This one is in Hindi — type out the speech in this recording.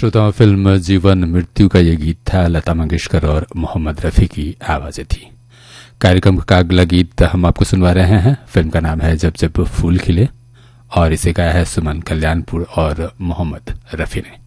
श्रोताओं, फिल्म जीवन मृत्यु का ये गीत था। लता मंगेशकर और मोहम्मद रफी की आवाजें थी। कार्यक्रम का अगला गीत हम आपको सुनवा रहे हैं। फिल्म का नाम है जब जब फूल खिले और इसे गाया है सुमन कल्याणपुर और मोहम्मद रफी ने।